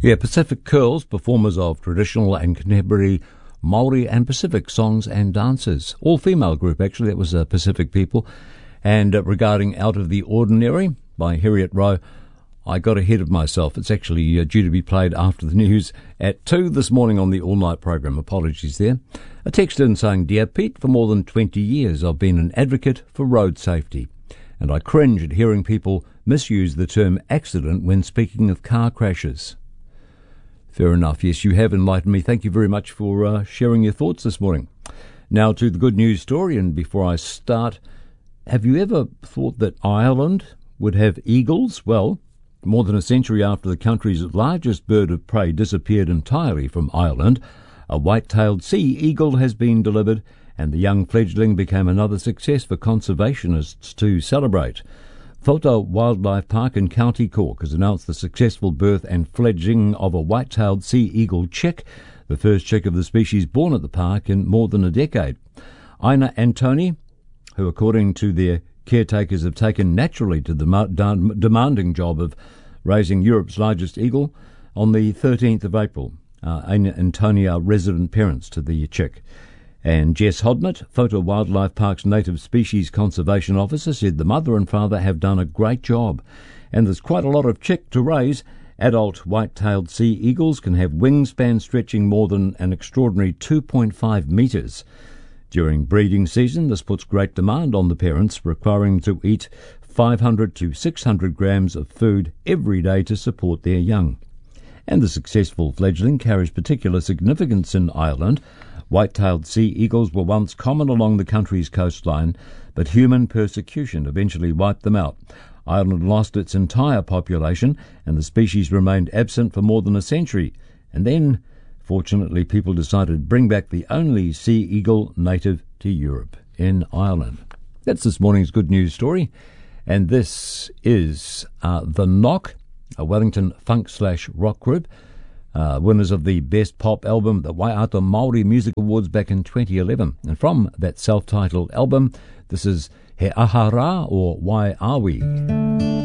Yeah, Pacific Curls, performers of traditional and contemporary Maori and Pacific songs and dances. All-female group, actually. That was Pacific people. And regarding Out of the Ordinary by Harriet Rowe, I got ahead of myself. It's actually due to be played after the news at 2 this morning on the all-night program. Apologies there. A text in saying, "Dear Pete, for more than 20 years I've been an advocate for road safety, and I cringe at hearing people misuse the term accident when speaking of car crashes." Fair enough. Yes, you have enlightened me. Thank you very much for sharing your thoughts this morning. Now to the good news story, and before I start, have you ever thought that Ireland would have eagles? Well, more than a century after the country's largest bird of prey disappeared entirely from Ireland, a white-tailed sea eagle has been delivered, and the young fledgling became another success for conservationists to celebrate. Whauta Wildlife Park in County Cork has announced the successful birth and fledgling of a white-tailed sea eagle chick, the first chick of the species born at the park in more than a decade. Ina and Tony, who according to their caretakers have taken naturally to the demanding job of raising Europe's largest eagle, on the 13th of April. Ina and Tony are resident parents to the chick. And Jess Hodnett, Whauta Wildlife Park's Native Species Conservation Officer, said the mother and father have done a great job. And there's quite a lot of chick to raise. Adult white-tailed sea eagles can have wingspan stretching more than an extraordinary 2.5 metres. During breeding season, this puts great demand on the parents, requiring to eat 500 to 600 grams of food every day to support their young. And the successful fledgling carries particular significance in Ireland. White-tailed sea eagles were once common along the country's coastline, but human persecution eventually wiped them out. Ireland lost its entire population, and the species remained absent for more than a century. And then, fortunately, people decided to bring back the only sea eagle native to Europe, in Ireland. That's this morning's good news story. And this is The Knock, a Wellington funk/rock group, winners of the Best Pop Album, the Waiata Māori Music Awards back in 2011. And from that self-titled album, this is He Aha Rā, or Why Are We?